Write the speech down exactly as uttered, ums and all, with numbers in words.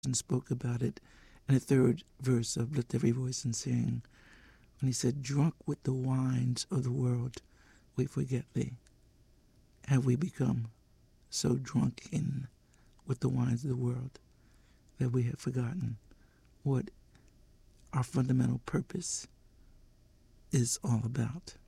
and spoke about it in the third verse of Lift Every Voice and Sing, when he said, drunk with the wines of the world, we forget thee. Have we become so drunken with the wines of the world that we have forgotten what our fundamental purpose is all about?